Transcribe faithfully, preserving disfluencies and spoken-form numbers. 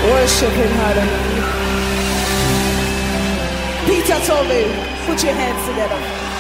Worship him, hallelujah. Peter told me, put your hands together.